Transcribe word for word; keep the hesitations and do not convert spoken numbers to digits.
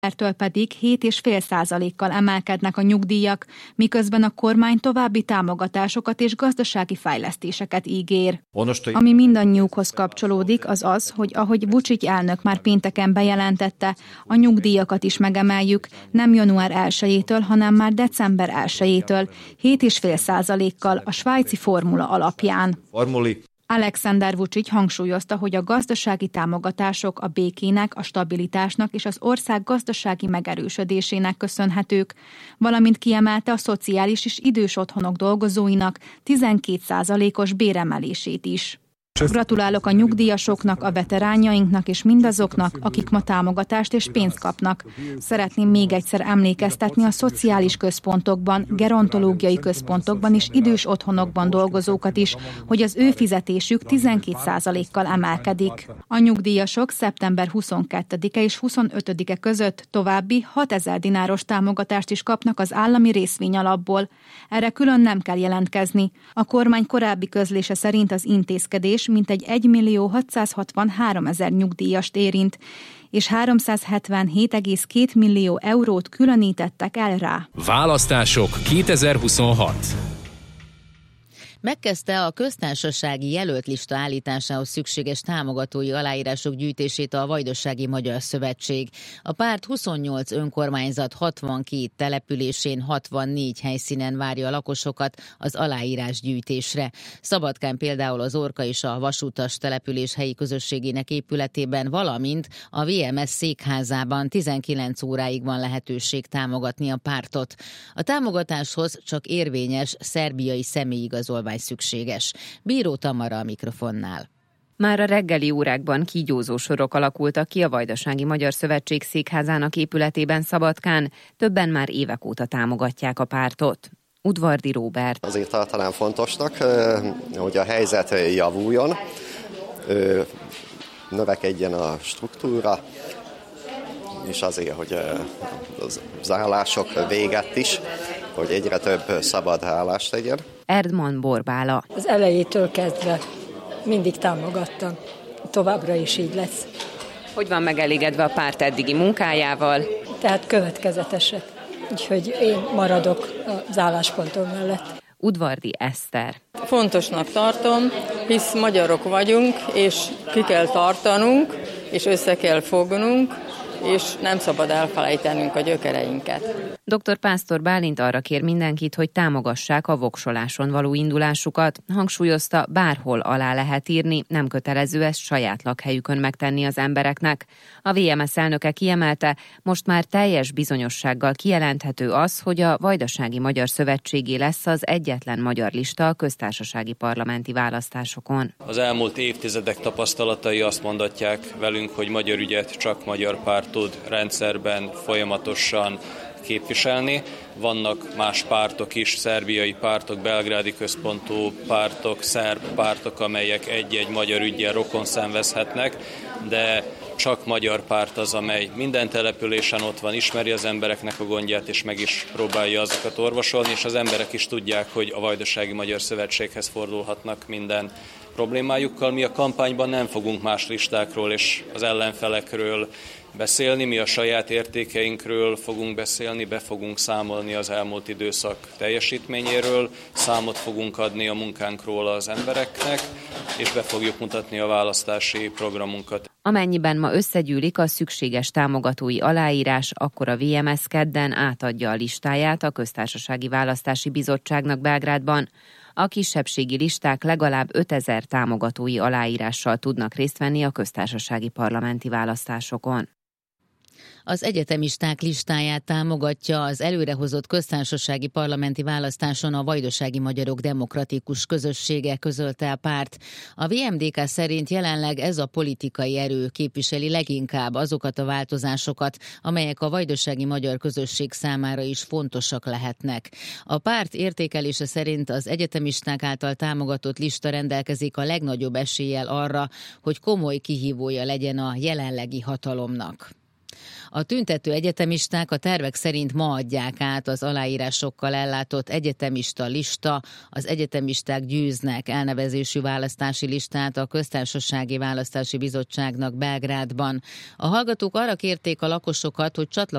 Től pedig hét egész öt százalékkal emelkednek a nyugdíjak, miközben a kormány további támogatásokat és gazdasági fejlesztéseket ígér. Ami mindannyiukhoz kapcsolódik, az az, hogy ahogy Vučić elnök már pénteken bejelentette, a nyugdíjakat is megemeljük, nem január elsejétől, hanem már december elsejétől, hét egész öt százalékkal a svájci formula alapján. Formuli. Alexander Vučić hangsúlyozta, hogy a gazdasági támogatások a békének, a stabilitásnak és az ország gazdasági megerősödésének köszönhetők, valamint kiemelte a szociális és idős otthonok dolgozóinak tizenkét százalékos béremelését is. Gratulálok a nyugdíjasoknak, a veteránjainknak és mindazoknak, akik ma támogatást és pénzt kapnak. Szeretném még egyszer emlékeztetni a szociális központokban, gerontológiai központokban és idős otthonokban dolgozókat is, hogy az ő fizetésük tizenkét százalékkal emelkedik. A nyugdíjasok szeptember huszonkettedike és huszonötödike között további hatezer dináros támogatást is kapnak az állami részvényalapból. Erre külön nem kell jelentkezni. A kormány korábbi közlése szerint az intézkedés mintegy egymillió hatszázhatvanháromezer nyugdíjast érint, és háromszázhetvenhét egész két millió eurót különítettek el rá. Választások kétezer-huszonhat. Megkezdte a köztársasági jelöltlista állításához szükséges támogatói aláírások gyűjtését a Vajdasági Magyar Szövetség. A párt huszonnyolc önkormányzat hatvankét településén hatvannégy helyszínen várja a lakosokat az aláírásgyűjtésre. Szabadkán például az Orka és a Vasútas település helyi közösségének épületében, valamint a vé em es székházában tizenkilenc óráig van lehetőség támogatni a pártot. A támogatáshoz csak érvényes szerbiai személyigazolvány szükséges. Bíró Tamara a mikrofonnál. Már a reggeli órákban kígyózó sorok alakultak ki a Vajdasági Magyar Szövetség székházának épületében Szabadkán, többen már évek óta támogatják a pártot. Udvardi Róbert. Azért talán fontosnak, hogy a helyzet javuljon, növekedjen a struktúra, és azért, hogy az állások véget is, hogy egyre több szabad állást legyen. Erdman Borbála. Az elejétől kezdve mindig támogattam. Továbbra is így lesz. Hogy van megelégedve a párt eddigi munkájával? Tehát következetesek. Úgyhogy én maradok az álláspontom mellett. Udvardi Eszter. Fontosnak tartom, hisz magyarok vagyunk, és ki kell tartanunk, és össze kell fognunk, és nem szabad elfelejtenünk a gyökereinket. doktor Pásztor Bálint arra kér mindenkit, hogy támogassák a voksoláson való indulásukat. Hangsúlyozta, bárhol alá lehet írni, nem kötelező ezt saját lakhelyükön megtenni az embereknek. A vé em es elnöke kiemelte, most már teljes bizonyossággal kijelenthető az, hogy a Vajdasági Magyar Szövetségé lesz az egyetlen magyar lista a köztársasági parlamenti választásokon. Az elmúlt évtizedek tapasztalatai azt mondatják velünk, hogy magyar ügyet csak magyar párt tud rendszerben folyamatosan képviselni. Vannak más pártok is, szerbiai pártok, belgrádi központú pártok, szerb pártok, amelyek egy-egy magyar üggyel rokon szenvezhetnek, de csak magyar párt az, amely minden településen ott van, ismeri az embereknek a gondját, és meg is próbálja azokat orvosolni, és az emberek is tudják, hogy a Vajdasági Magyar Szövetséghez fordulhatnak minden problémájukkal. Mi a kampányban nem fogunk más listákról és az ellenfelekről beszélni, mi a saját értékeinkről fogunk beszélni, be fogunk számolni az elmúlt időszak teljesítményéről, számot fogunk adni a munkánkról az embereknek, és be fogjuk mutatni a választási programunkat. Amennyiben ma összegyűlik a szükséges támogatói aláírás, akkor a vé em es kedden átadja a listáját a Köztársasági Választási Bizottságnak Belgrádban. A kisebbségi listák legalább ötezer támogatói aláírással tudnak részt venni a köztársasági parlamenti választásokon. Az egyetemisták listáját támogatja az előrehozott köztársasági parlamenti választáson a Vajdasági Magyarok Demokratikus Közössége, közölte a párt. A vé em dé ká szerint jelenleg ez a politikai erő képviseli leginkább azokat a változásokat, amelyek a vajdasági magyar közösség számára is fontosak lehetnek. A párt értékelése szerint az egyetemisták által támogatott lista rendelkezik a legnagyobb eséllyel arra, hogy komoly kihívója legyen a jelenlegi hatalomnak. A tüntető egyetemisták a tervek szerint ma adják át az aláírásokkal ellátott egyetemista lista, az egyetemisták győznek elnevezésű választási listát a Köztársasági Választási Bizottságnak Belgrádban. A hallgatók arra kérték a lakosokat, hogy csatlakozzanak